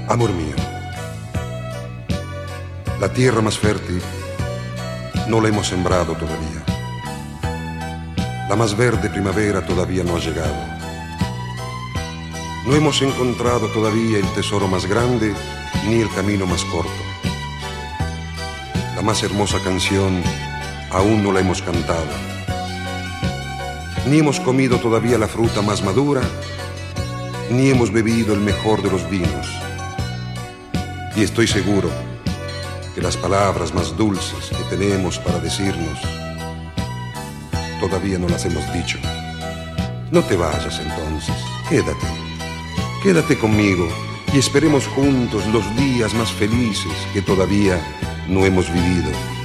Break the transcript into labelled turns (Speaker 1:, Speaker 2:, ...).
Speaker 1: Amor mío, la tierra más fértil no la hemos sembrado todavía. La más verde primavera todavía no ha llegado. No hemos encontrado todavía el tesoro más grande ni el camino más corto. La más hermosa canción aún no la hemos cantado. Ni hemos comido todavía la fruta más madura, ni hemos bebido el mejor de los vinos. Y estoy seguro que las palabras más dulces que tenemos para decirnos todavía no las hemos dicho. No te vayas entonces, quédate conmigo y esperemos juntos los días más felices que todavía no hemos vivido.